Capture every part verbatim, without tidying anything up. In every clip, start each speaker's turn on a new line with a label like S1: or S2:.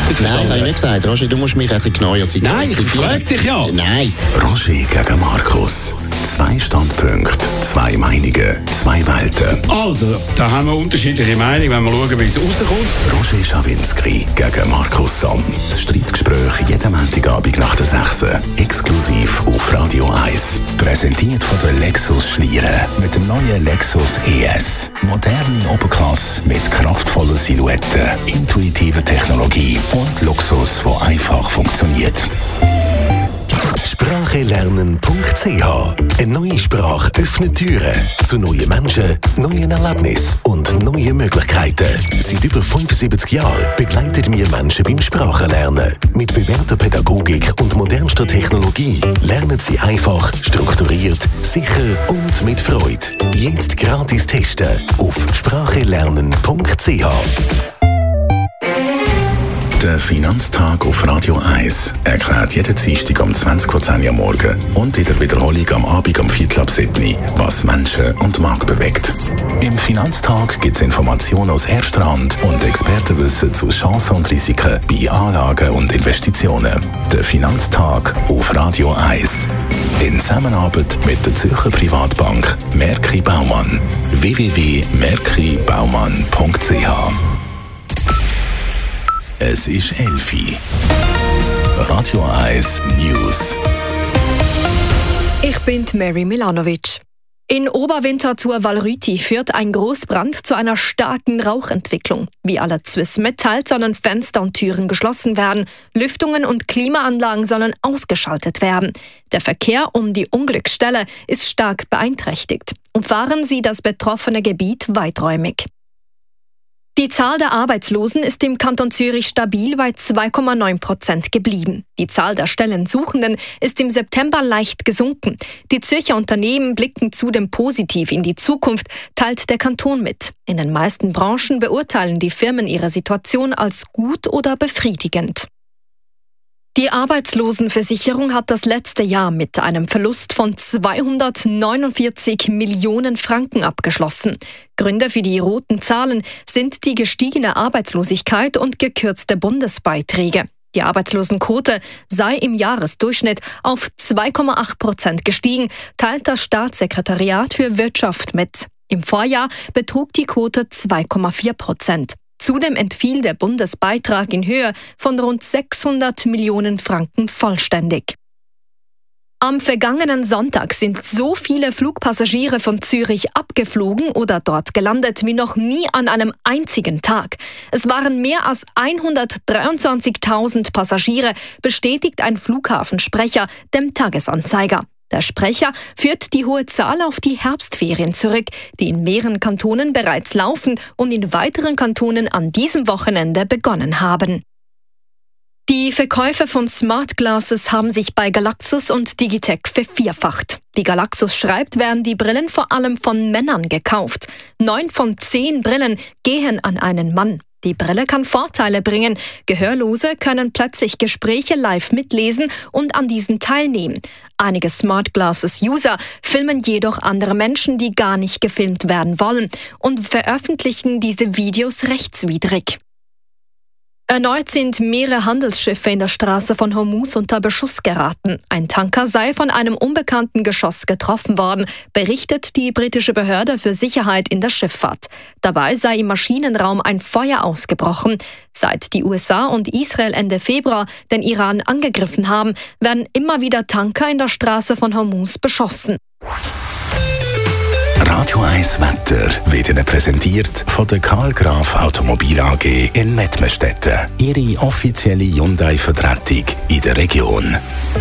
S1: Nein, habe ich nicht gesagt. Roger, du musst mich ein bisschen genauer zitieren.
S2: Nein, ich frage dich ja.
S1: Nein.
S3: Roger gegen Markus. Zwei Standpunkte, zwei Meinungen, zwei Welten.
S2: Also, da haben wir unterschiedliche Meinungen, wenn wir schauen, wie es rauskommt.
S3: Roger Schawinski gegen Markus Somm. Das Streitgespräch jeden Montagabend nach der sechs. Exklusiv auf Radio eins. Präsentiert von der Lexus Schlieren. Mit dem neuen Lexus E S. Moderne Oberklasse mit kraftvollen Silhouetten, intuitiver Technologie und Luxus, der einfach funktioniert. Sprache lernen punkt c h. Eine neue Sprache öffnet Türen zu neuen Menschen, neuen Erlebnissen und neuen Möglichkeiten. Seit über fünfundsiebzig Jahren begleiten wir Menschen beim Sprachenlernen. Mit bewährter Pädagogik und modernster Technologie lernen sie einfach, strukturiert, sicher und mit Freude. Jetzt gratis testen auf sprache lernen punkt c h. Der Finanztag auf Radio eins erklärt jeden Dienstag um zwanzig vor zehn am Morgen und in der Wiederholung am Abend um Viertel ab sieben, was Menschen und Markt bewegt. Im Finanztag gibt es Informationen aus erster Hand und Expertenwissen zu Chancen und Risiken bei Anlagen und Investitionen. Der Finanztag auf Radio eins. In Zusammenarbeit mit der Zürcher Privatbank Merki Baumann. w w w punkt merki baumann punkt c h. Es ist elf Uhr. Radio eins News.
S4: Ich bin Mary Milanovic. In Oberwinterthur Walrüti führt ein Großbrand zu einer starken Rauchentwicklung. Wie alle Swiss mitteilt, sollen Fenster und Türen geschlossen werden. Lüftungen und Klimaanlagen sollen ausgeschaltet werden. Der Verkehr um die Unglücksstelle ist stark beeinträchtigt. Umfahren Sie das betroffene Gebiet weiträumig. Die Zahl der Arbeitslosen ist im Kanton Zürich stabil bei zwei Komma neun Prozent geblieben. Die Zahl der Stellensuchenden ist im September leicht gesunken. Die Zürcher Unternehmen blicken zudem positiv in die Zukunft, teilt der Kanton mit. In den meisten Branchen beurteilen die Firmen ihre Situation als gut oder befriedigend. Die Arbeitslosenversicherung hat das letzte Jahr mit einem Verlust von zweihundertneunundvierzig Millionen Franken abgeschlossen. Gründe für die roten Zahlen sind die gestiegene Arbeitslosigkeit und gekürzte Bundesbeiträge. Die Arbeitslosenquote sei im Jahresdurchschnitt auf zwei Komma acht Prozent gestiegen, teilt das Staatssekretariat für Wirtschaft mit. Im Vorjahr betrug die Quote zwei Komma vier Prozent. Zudem entfiel der Bundesbeitrag in Höhe von rund sechshundert Millionen Franken vollständig. Am vergangenen Sonntag sind so viele Flugpassagiere von Zürich abgeflogen oder dort gelandet wie noch nie an einem einzigen Tag. Es waren mehr als hundertdreiundzwanzigtausend Passagiere, bestätigt ein Flughafensprecher dem Tagesanzeiger. Der Sprecher führt die hohe Zahl auf die Herbstferien zurück, die in mehreren Kantonen bereits laufen und in weiteren Kantonen an diesem Wochenende begonnen haben. Die Verkäufe von Smart Glasses haben sich bei Galaxus und Digitec vervierfacht. Wie Galaxus schreibt, werden die Brillen vor allem von Männern gekauft. Neun von zehn Brillen gehen an einen Mann. Die Brille kann Vorteile bringen. Gehörlose können plötzlich Gespräche live mitlesen und an diesen teilnehmen. Einige Smart Glasses-User filmen jedoch andere Menschen, die gar nicht gefilmt werden wollen, und veröffentlichen diese Videos rechtswidrig. Erneut sind mehrere Handelsschiffe in der Straße von Hormuz unter Beschuss geraten. Ein Tanker sei von einem unbekannten Geschoss getroffen worden, berichtet die britische Behörde für Sicherheit in der Schifffahrt. Dabei sei im Maschinenraum ein Feuer ausgebrochen. Seit die U S A und Israel Ende Februar den Iran angegriffen haben, werden immer wieder Tanker in der Straße von Hormuz beschossen.
S3: Radio eins Wetter wird Ihnen präsentiert von der Karl Graf Automobil A G in Mettmerstetten. Ihre offizielle Hyundai-Vertretung in der Region.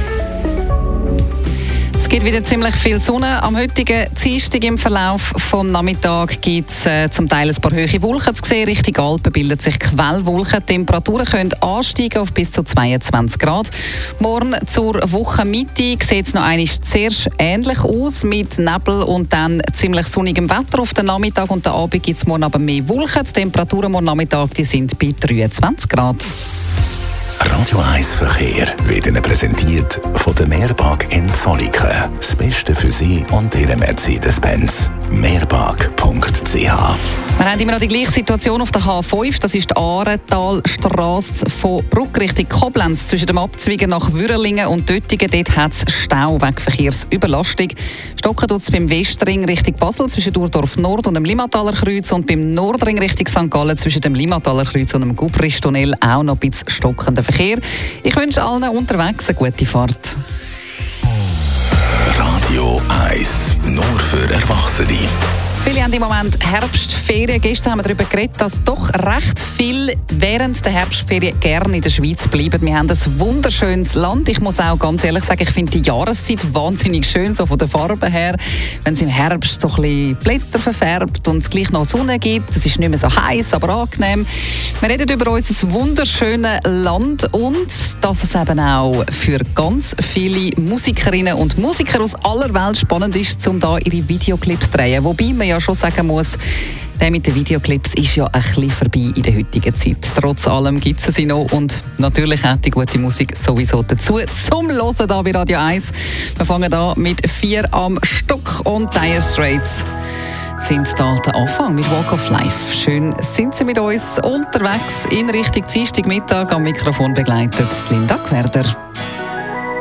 S5: Es gibt wieder ziemlich viel Sonne. Am heutigen Dienstag im Verlauf des Nachmittags gibt es äh, zum Teil ein paar hohe Wolken zu sehen. Richtung Alpen bilden sich Quellwolken. Die Temperaturen können ansteigen auf bis zu zweiundzwanzig Grad. Morgen zur Wochenmitte sieht es noch einmal zuerst ähnlich aus, mit Nebel und dann ziemlich sonnigem Wetter auf den Nachmittag. Und den Abend gibt es morgen aber mehr Wolken. Die Temperaturen morgen Nachmittag die sind bei dreiundzwanzig Grad.
S3: Radio eins Verkehr wird Ihnen präsentiert von der Mehrpark in Zolliken. Das Beste für Sie und Ihre Mercedes-Benz. mehrpark punkt c h.
S5: Wir haben immer noch die gleiche Situation auf der H fünf. Das ist die Ahrentalstrasse von Bruck Richtung Koblenz. Zwischen dem Abzweigen nach Würrlingen und Döttingen dort hat es Stau wegen Verkehrsüberlastung. Stocken tut es beim Westring Richtung Basel zwischen Durdorf Nord und dem Limmataler Kreuz und beim Nordring Richtung Sankt Gallen zwischen dem Limmataler Kreuz und dem Gubristunnel auch noch ein bisschen stockender Verkehr. Ich wünsche allen unterwegs eine gute Fahrt.
S3: Radio eins, nur für Erwachsene.
S5: Viele haben im Moment Herbstferien. Gestern haben wir darüber geredet, dass doch recht viel während der Herbstferien gerne in der Schweiz bleiben. Wir haben ein wunderschönes Land. Ich muss auch ganz ehrlich sagen, ich finde die Jahreszeit wahnsinnig schön, so von der Farbe her. Wenn es im Herbst so ein bisschen Blätter verfärbt und es gleich noch Sonne gibt. Es ist nicht mehr so heiß, aber angenehm. Wir reden über unser wunderschönes Land und dass es eben auch für ganz viele Musikerinnen und Musiker aus aller Welt spannend ist, um da ihre Videoclips zu drehen. Wobei man ja schon sagen muss, der mit den Videoclips ist ja ein bisschen vorbei in der heutigen Zeit. Trotz allem gibt es sie noch und natürlich auch die gute Musik sowieso dazu zum Hören hier bei Radio eins. Wir fangen an mit vier am Stück und Dire Straits sind da der Anfang mit Walk of Life. Schön sind Sie mit uns unterwegs in Richtung Dienstagmittag. Am Mikrofon begleitet Linda Gwerder.